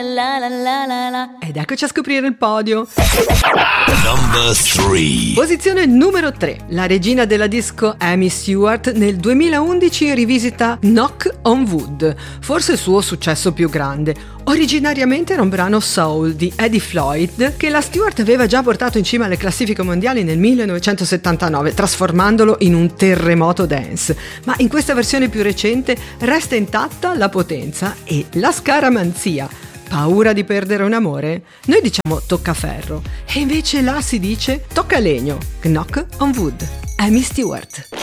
Ed eccoci a scoprire il podio. Number 3. Posizione numero 3. La regina della disco Amy Stewart nel 2011 rivisita Knock on Wood, forse il suo successo più grande. Originariamente era un brano soul di Eddie Floyd che la Stewart aveva già portato in cima alle classifiche mondiali nel 1979, trasformandolo in un terremoto dance. Ma in questa versione più recente resta intatta la potenza e la scaramanzia. Paura di perdere un amore? Noi diciamo toccaferro e invece là si dice tocca legno. Knock on Wood. Amy Stewart.